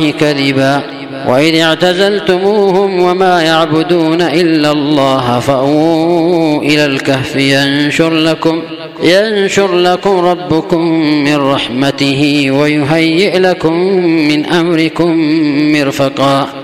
كذبا وإذ اعتزلتموهم وما يعبدون إلا الله فأووا إلى الكهف ينشر لكم ربكم من رحمته ويهيئ لكم من أمركم مرفقا